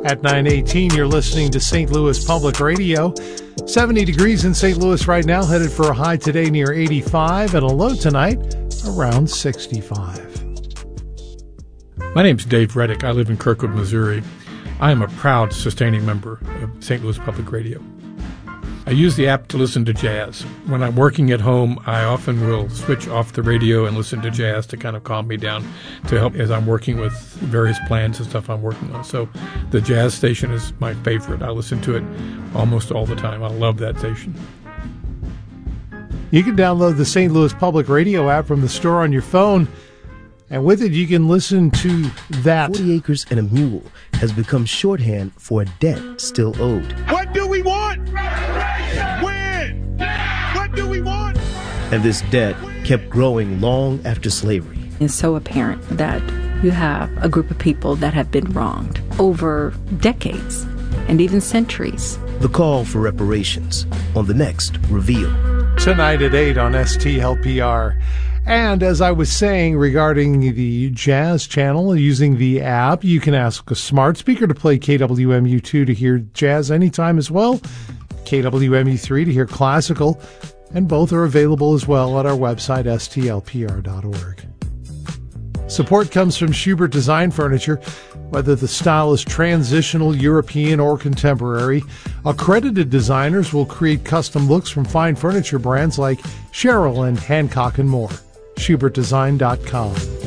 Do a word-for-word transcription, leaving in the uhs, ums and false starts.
At nine eighteen, you're listening to Saint Louis Public Radio. seventy degrees in Saint Louis right now, headed for a high today near eighty-five and a low tonight around sixty-five. My name's Dave Reddick. I live in Kirkwood, Missouri. I am a proud sustaining member of Saint Louis Public Radio. I use the app to listen to jazz. When I'm working at home, I often will switch off the radio and listen to jazz to kind of calm me down, to help as I'm working with various plans and stuff I'm working on. So the jazz station is my favorite. I listen to it almost all the time. I love that station. You can download the Saint Louis Public Radio app from the store on your phone, and with it you can listen to that. forty acres and a mule has become shorthand for a debt still owed. What do we want? When? What do we want? And this debt kept growing long after slavery. It's so apparent that you have a group of people that have been wronged over decades and even centuries. The call for reparations on the next Reveal. Tonight at eight on S T L P R. And as I was saying regarding the Jazz Channel, using the app, you can ask a smart speaker to play K W M U two to hear jazz anytime as well, K W M U three to hear classical, and both are available as well at our website, S T L P R dot org. Support comes from Schubert Design Furniture. Whether the style is transitional, European, or contemporary, accredited designers will create custom looks from fine furniture brands like Sherrill and Hancock and more. Schubert Design dot com.